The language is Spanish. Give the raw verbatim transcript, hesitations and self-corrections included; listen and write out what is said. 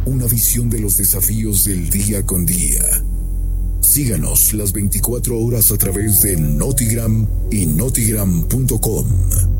una visión de los desafíos del día con día. Síganos las veinticuatro horas a través de Notigram y notigram punto com.